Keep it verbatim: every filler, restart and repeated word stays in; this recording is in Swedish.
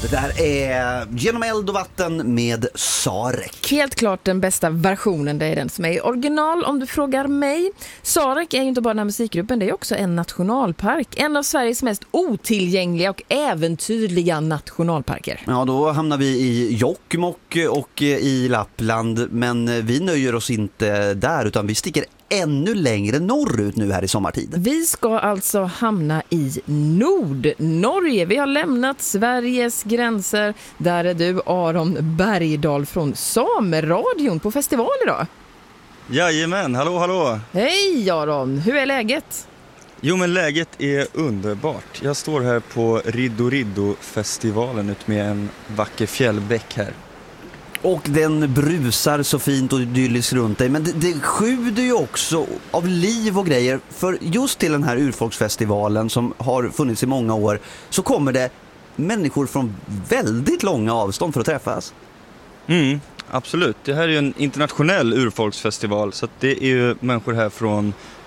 Det här är Genom eld och vatten med Sarek. Helt klart den bästa versionen, det är den som är i original om du frågar mig. Sarek är ju inte bara den här musikgruppen, det är också en nationalpark. En av Sveriges mest otillgängliga och äventyrliga nationalparker. Ja, då hamnar vi i Jokkmokk och i Lappland, men vi nöjer oss inte där utan vi sticker ännu längre norrut nu här i sommartid. Vi ska alltså hamna i Nordnorge. Vi har lämnat Sveriges gränser. Där är du, Aron Bergdahl från Sameradion på festival idag. Jajamän, hallå hallå. Hej Aron, hur är läget? Jo men läget är underbart. Jag står här på Riddo Riddo-festivalen ut med en vacker fjällbäck här. Och den brusar så fint och idylliskt runt dig. Men det, det sjuder ju också av liv och grejer. För just till den här urfolksfestivalen som har funnits i många år så kommer det människor från väldigt långa avstånd för att träffas. Mm, absolut. Det här är ju en internationell urfolksfestival så att det är ju människor här från